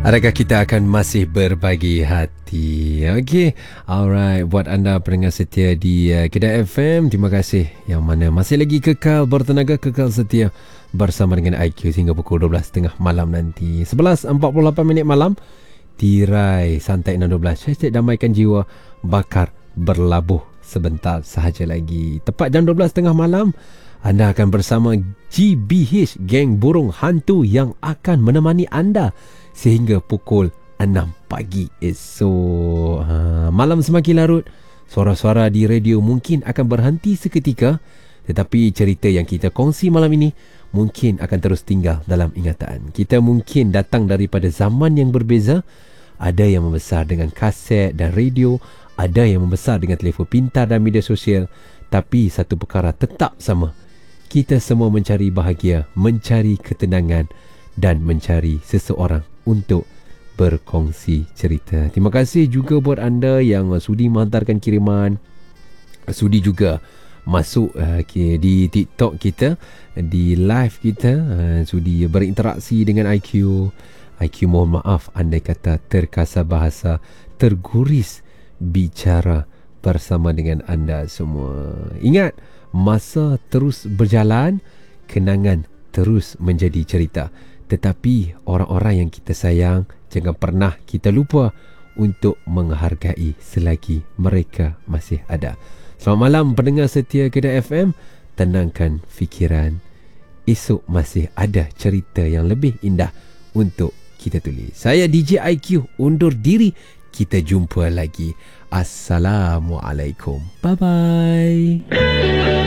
Adakah kita akan masih berbagi hati? Okey, alright. Buat anda pendengar setia di Kedah FM, terima kasih yang mana masih lagi kekal bertenaga, kekal setia bersama dengan IQ hingga pukul 12.30 malam nanti. 11.48 malam, tirai santai 6.12. Hashtag damaikan jiwa, bakar berlabuh sebentar sahaja lagi. Tepat jam 12.30 malam, anda akan bersama GBH, geng burung hantu yang akan menemani anda sehingga pukul 6 pagi esok. Malam semakin larut, suara-suara di radio mungkin akan berhenti seketika, tetapi cerita yang kita kongsi malam ini mungkin akan terus tinggal dalam ingatan. Kita mungkin datang daripada zaman yang berbeza. Ada yang membesar dengan kaset dan radio, ada yang membesar dengan telefon pintar dan media sosial. Tapi satu perkara tetap sama. Kita semua mencari bahagia, mencari ketenangan dan mencari seseorang untuk berkongsi cerita. Terima kasih juga buat anda yang sudi menghantarkan kiriman, sudi juga masuk di TikTok kita, di live kita, sudi berinteraksi dengan IQ. IQ mohon maaf andai kata terkasar bahasa, terguris bicara bersama dengan anda semua. Ingat, masa terus berjalan, kenangan terus menjadi cerita. Tetapi orang-orang yang kita sayang, jangan pernah kita lupa untuk menghargai selagi mereka masih ada. Selamat malam pendengar setia Kedah FM. Tenangkan fikiran. Esok masih ada cerita yang lebih indah untuk kita tulis. Saya DJ IQ undur diri. Kita jumpa lagi. Assalamualaikum. Bye-bye.